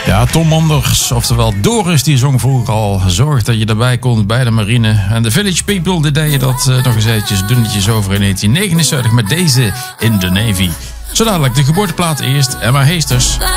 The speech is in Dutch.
Ja, Tom Manders, oftewel Doris, die zong vroeger al. Zorg dat je erbij komt bij de marine. En de Village People, die deden dat nog eens eventjes dunnetjes over in 1979 met deze in de Navy. Zo dadelijk de geboorteplaat eerst, Emma Heesters.